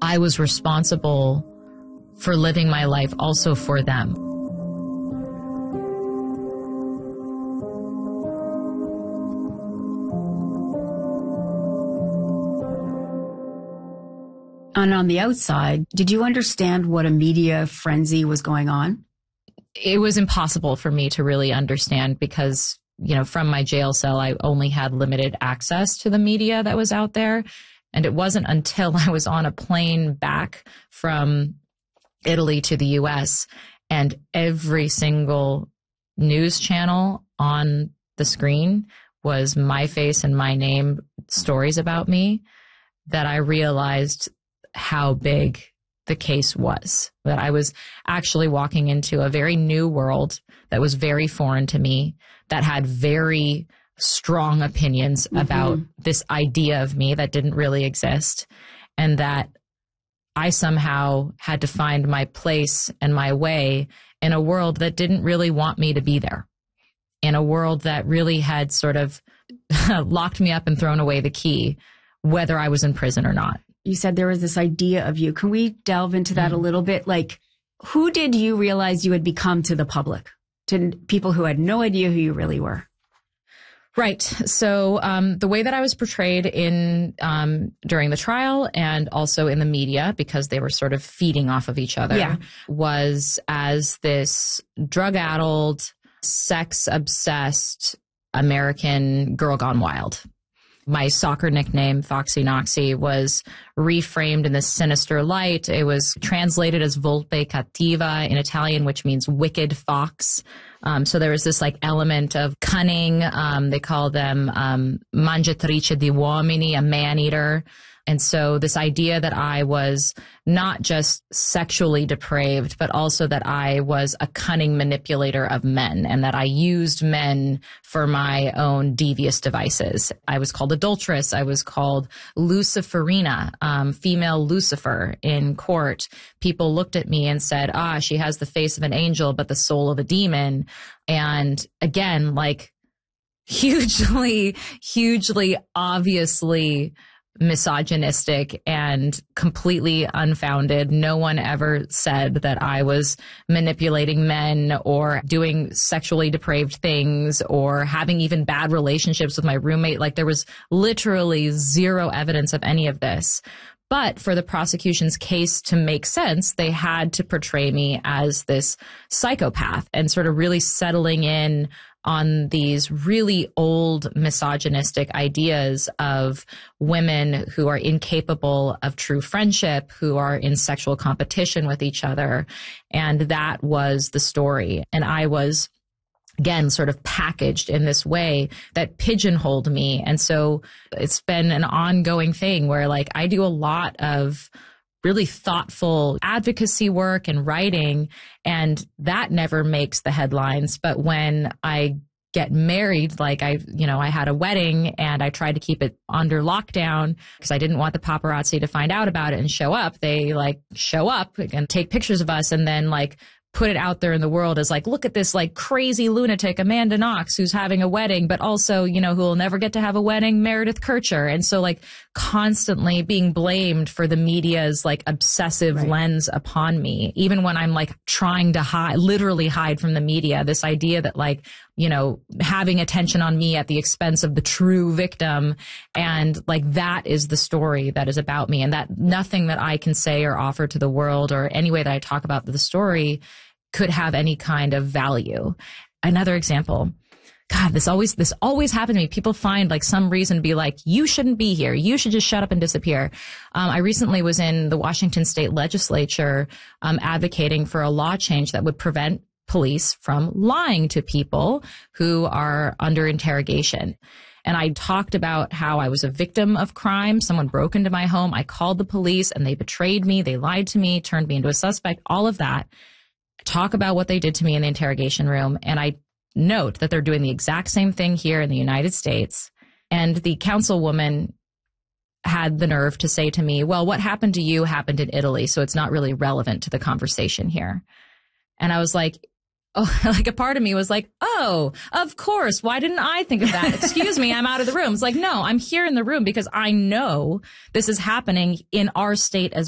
I was responsible for living my life also for them. And on the outside, did you understand what a media frenzy was going on? It was impossible for me to really understand because, from my jail cell, I only had limited access to the media that was out there. And it wasn't until I was on a plane back from Italy to the US and every single news channel on the screen was my face and my name, stories about me, that I realized how big the case was, that I was actually walking into a very new world that was very foreign to me, that had very strong opinions about this idea of me that didn't really exist, and that I somehow had to find my place and my way in a world that didn't really want me to be there, in a world that really had sort of locked me up and thrown away the key, whether I was in prison or not. You said there was this idea of you. Can we delve into that a little bit? Like, who did you realize you had become to the public, to people who had no idea who you really were? Right. So the way that I was portrayed in during the trial and also in the media, because they were sort of feeding off of each other, was as this drug-addled, sex-obsessed American girl gone wild. My soccer nickname, Foxy Noxy, was reframed in this sinister light. It was translated as Volpe Cattiva in Italian, which means wicked fox. So there was this element of cunning. They call them mangiatrice di uomini, a man-eater. And so this idea that I was not just sexually depraved, but also that I was a cunning manipulator of men and that I used men for my own devious devices. I was called adulteress. I was called Luciferina, female Lucifer in court. People looked at me and said, she has the face of an angel, but the soul of a demon. And again, hugely, obviously misogynistic and completely unfounded. No one ever said that I was manipulating men or doing sexually depraved things or having even bad relationships with my roommate. There was literally zero evidence of any of this. But for the prosecution's case to make sense, they had to portray me as this psychopath and sort of really settling in on these really old misogynistic ideas of women who are incapable of true friendship, who are in sexual competition with each other. And that was the story. And I was, again, sort of packaged in this way that pigeonholed me. And so it's been an ongoing thing where I do a lot of really thoughtful advocacy work and writing, and that never makes the headlines. But when I get married, I had a wedding and I tried to keep it under lockdown because I didn't want the paparazzi to find out about it and show up. They show up and take pictures of us and then put it out there in the world as look at this crazy lunatic Amanda Knox who's having a wedding, but also, who will never get to have a wedding, Meredith Kircher. And so constantly being blamed for the media's obsessive lens upon me, even when I'm trying to literally hide from the media, this idea that having attention on me at the expense of the true victim. And that is the story that is about me, and that nothing that I can say or offer to the world or any way that I talk about the story could have any kind of value. Another example. God, this always happened to me. People find some reason to be you shouldn't be here. You should just shut up and disappear. I recently was in the Washington State Legislature, advocating for a law change that would prevent police from lying to people who are under interrogation. And I talked about how I was a victim of crime. Someone broke into my home. I called the police and they betrayed me. They lied to me, turned me into a suspect, all of that. Talk about what they did to me in the interrogation room. And I note that they're doing the exact same thing here in the United States. And the councilwoman had the nerve to say to me, well, what happened to you happened in Italy, so it's not really relevant to the conversation here. And I was a part of me was oh, of course. Why didn't I think of that? Excuse me, I'm out of the room. It's no, I'm here in the room because I know this is happening in our state as